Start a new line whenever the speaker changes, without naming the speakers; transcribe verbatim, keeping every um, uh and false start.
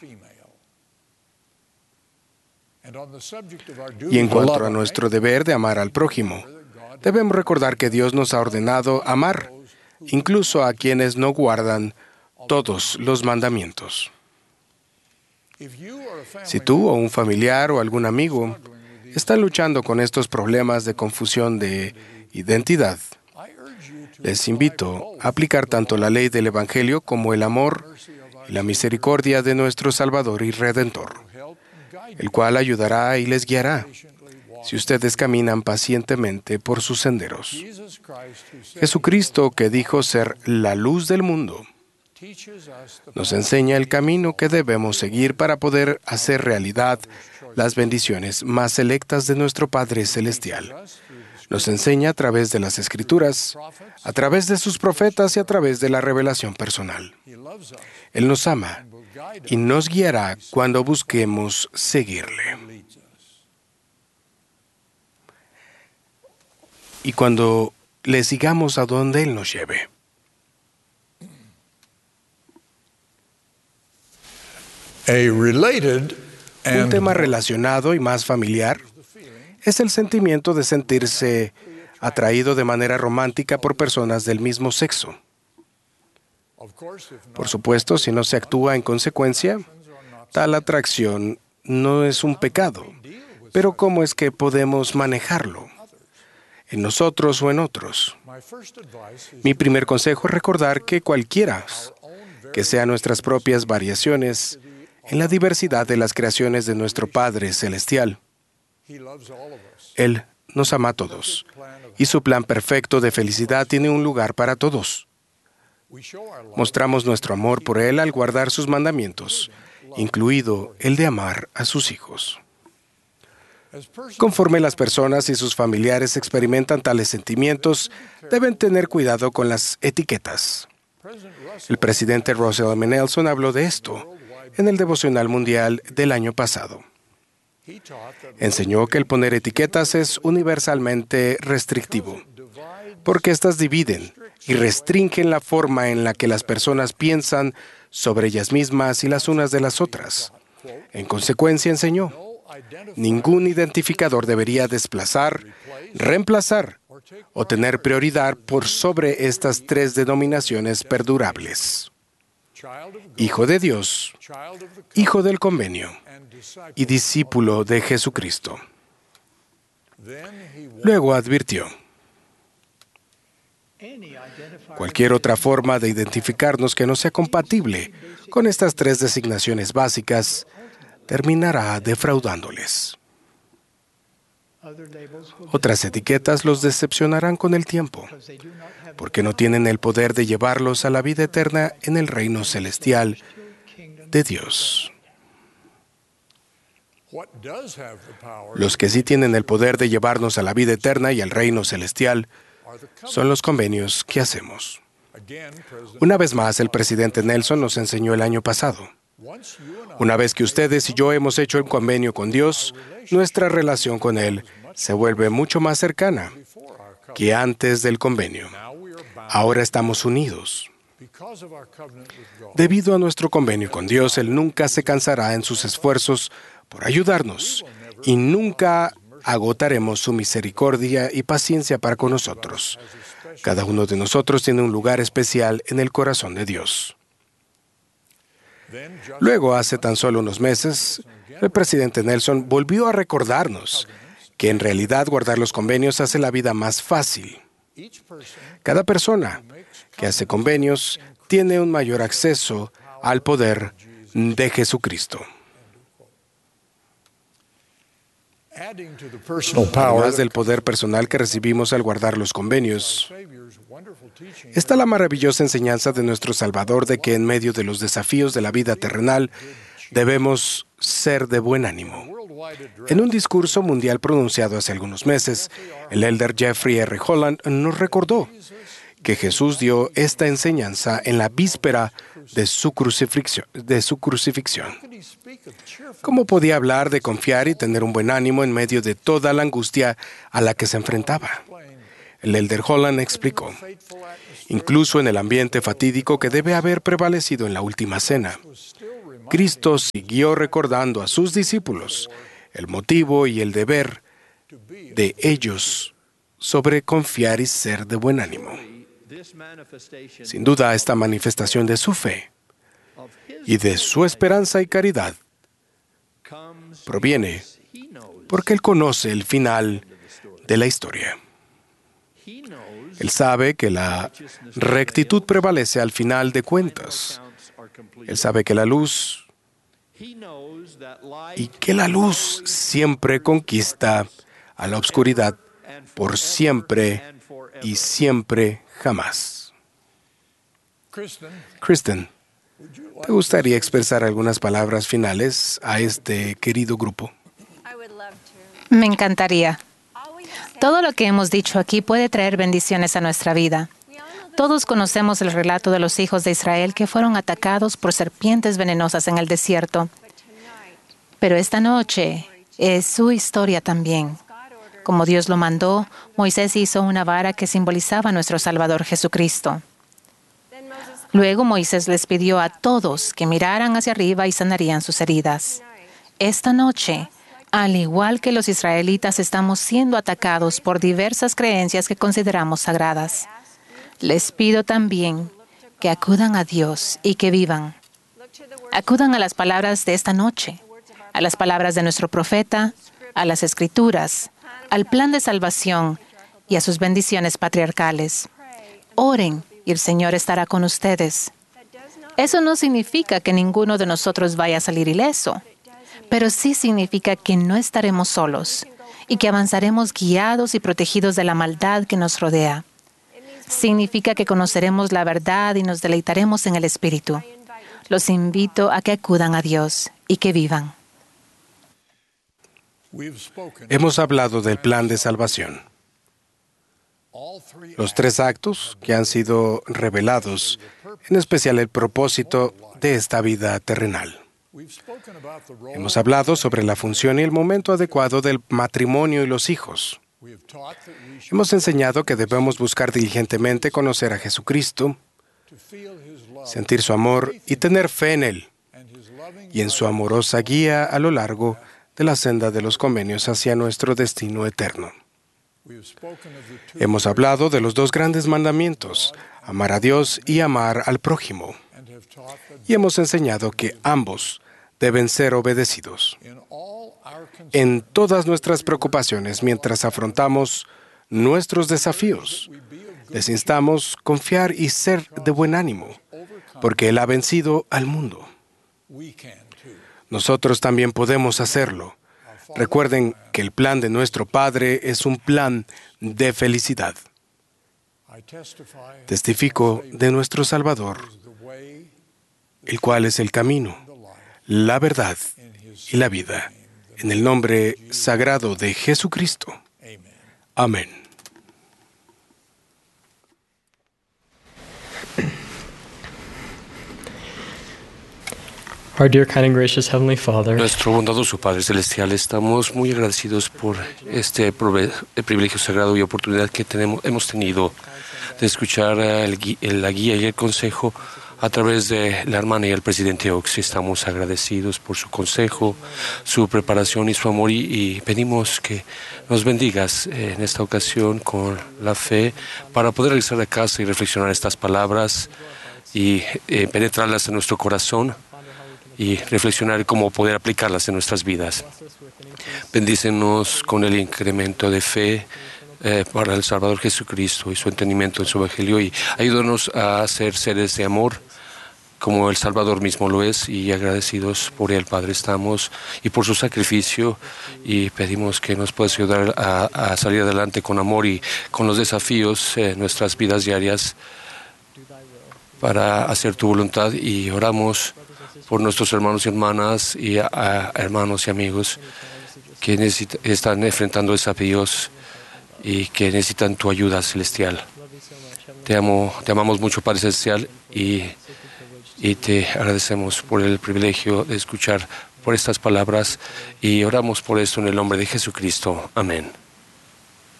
Y en cuanto a nuestro deber de amar al prójimo, debemos recordar que Dios nos ha ordenado amar, incluso a quienes no guardan todos los mandamientos. Si tú o un familiar o algún amigo están luchando con estos problemas de confusión de identidad, les invito a aplicar tanto la ley del Evangelio como el amor y la misericordia de nuestro Salvador y Redentor, el cual ayudará y les guiará si ustedes caminan pacientemente por sus senderos. Jesucristo, que dijo ser la luz del mundo, nos enseña el camino que debemos seguir para poder hacer realidad las bendiciones más selectas de nuestro Padre Celestial. Nos enseña a través de las Escrituras, a través de sus profetas y a través de la revelación personal. Él nos ama y nos guiará cuando busquemos seguirle. Y cuando le sigamos a donde Él nos lleve. Un tema relacionado y más familiar es el sentimiento de sentirse atraído de manera romántica por personas del mismo sexo. Por supuesto, si no se actúa en consecuencia, tal atracción no es un pecado. Pero ¿cómo es que podemos manejarlo? ¿En nosotros o en otros? Mi primer consejo es recordar que cualquiera que sean nuestras propias variaciones en la diversidad de las creaciones de nuestro Padre Celestial, Él nos ama a todos, y su plan perfecto de felicidad tiene un lugar para todos. Mostramos nuestro amor por Él al guardar sus mandamientos, incluido el de amar a sus hijos. Conforme las personas y sus familiares experimentan tales sentimientos, deben tener cuidado con las etiquetas. El presidente Russell M. Nelson habló de esto en el devocional mundial del año pasado. Enseñó que el poner etiquetas es universalmente restrictivo, porque éstas dividen y restringen la forma en la que las personas piensan sobre ellas mismas y las unas de las otras. En consecuencia, enseñó, ningún identificador debería desplazar, reemplazar o tener prioridad por sobre estas tres denominaciones perdurables: Hijo de Dios, Hijo del Convenio y discípulo de Jesucristo. Luego advirtió, cualquier otra forma de identificarnos que no sea compatible con estas tres designaciones básicas terminará defraudándoles. Otras etiquetas los decepcionarán con el tiempo, porque no tienen el poder de llevarlos a la vida eterna en el reino celestial de Dios. Los que sí tienen el poder de llevarnos a la vida eterna y al reino celestial son los convenios que hacemos. Una vez más, el presidente Nelson nos enseñó el año pasado. Una vez que ustedes y yo hemos hecho un convenio con Dios, nuestra relación con Él se vuelve mucho más cercana que antes del convenio. Ahora estamos unidos. Debido a nuestro convenio con Dios, Él nunca se cansará en sus esfuerzos por ayudarnos y nunca agotaremos su misericordia y paciencia para con nosotros. Cada uno de nosotros tiene un lugar especial en el corazón de Dios. Luego, hace tan solo unos meses, el presidente Nelson volvió a recordarnos que en realidad guardar los convenios hace la vida más fácil. Cada persona que hace convenios tiene un mayor acceso al poder de Jesucristo. Además del poder personal que recibimos al guardar los convenios, está la maravillosa enseñanza de nuestro Salvador de que en medio de los desafíos de la vida terrenal debemos ser de buen ánimo. En un discurso mundial pronunciado hace algunos meses, el elder Jeffrey R. Holland nos recordó que Jesús dio esta enseñanza en la víspera de su crucifixión. De su crucifixión. ¿Cómo podía hablar de confiar y tener un buen ánimo en medio de toda la angustia a la que se enfrentaba? El elder Holland explicó, incluso en el ambiente fatídico que debe haber prevalecido en la última cena, Cristo siguió recordando a sus discípulos el motivo y el deber de ellos sobre confiar y ser de buen ánimo. Sin duda, esta manifestación de su fe y de su esperanza y caridad proviene porque Él conoce el final de la historia. Él sabe que la rectitud prevalece al final de cuentas. Él sabe que la luz y que la luz siempre conquista a la oscuridad por siempre y siempre jamás. Kristen, ¿te gustaría expresar algunas palabras finales a este querido grupo?
Me encantaría. Todo lo que hemos dicho aquí puede traer bendiciones a nuestra vida. Todos conocemos el relato de los hijos de Israel que fueron atacados por serpientes venenosas en el desierto. Pero esta noche es su historia también. Como Dios lo mandó, Moisés hizo una vara que simbolizaba a nuestro Salvador Jesucristo. Luego Moisés les pidió a todos que miraran hacia arriba y sanarían sus heridas. Esta noche, al igual que los israelitas, estamos siendo atacados por diversas creencias que consideramos sagradas. Les pido también que acudan a Dios y que vivan. Acudan a las palabras de esta noche, a las palabras de nuestro profeta, a las Escrituras, al plan de salvación y a sus bendiciones patriarcales. Oren y el Señor estará con ustedes. Eso no significa que ninguno de nosotros vaya a salir ileso, pero sí significa que no estaremos solos y que avanzaremos guiados y protegidos de la maldad que nos rodea. Significa que conoceremos la verdad y nos deleitaremos en el Espíritu. Los invito a que acudan a Dios y que vivan.
Hemos hablado del plan de salvación. Los tres actos que han sido revelados, en especial el propósito de esta vida terrenal. Hemos hablado sobre la función y el momento adecuado del matrimonio y los hijos. Hemos enseñado que debemos buscar diligentemente conocer a Jesucristo, sentir su amor y tener fe en Él, y en su amorosa guía a lo largo de la senda de los convenios hacia nuestro destino eterno. Hemos hablado de los dos grandes mandamientos, amar a Dios y amar al prójimo, y hemos enseñado que ambos deben ser obedecidos. En todas nuestras preocupaciones mientras afrontamos nuestros desafíos, les instamos a confiar y ser de buen ánimo, porque Él ha vencido al mundo. Nosotros también podemos hacerlo. Recuerden que el plan de nuestro Padre es un plan de felicidad. Testifico de nuestro Salvador, el cual es el camino, la verdad y la vida, en el nombre sagrado de Jesucristo. Amén.
Our dear, kind and gracious Heavenly Father,
Nuestro bondadoso Padre Celestial, estamos muy agradecidos por este prove- el privilegio sagrado y oportunidad que tenemos, hemos tenido de escuchar el gui- la guía y el consejo a través de la hermana y el presidente Oaks. Estamos agradecidos por su consejo, su preparación y su amor, y, y pedimos que nos bendigas en esta ocasión con la fe para poder regresar a casa y reflexionar estas palabras y eh, penetrarlas en nuestro corazón y reflexionar cómo poder aplicarlas en nuestras vidas. Bendícenos con el incremento de fe eh, para el Salvador Jesucristo y su entendimiento en su Evangelio, y ayúdanos a ser seres de amor como el Salvador mismo lo es, y agradecidos por Él, Padre, estamos, y por su sacrificio, y pedimos que nos puedas ayudar a, a salir adelante con amor y con los desafíos en nuestras vidas diarias para hacer tu voluntad, y oramos por nuestros hermanos y hermanas y a, a hermanos y amigos que necesita, están enfrentando desafíos y que necesitan tu ayuda celestial. Te amo, te amamos mucho, Padre Celestial, y, y te agradecemos por el privilegio de escuchar por estas palabras, y oramos por esto en el nombre de Jesucristo. Amén.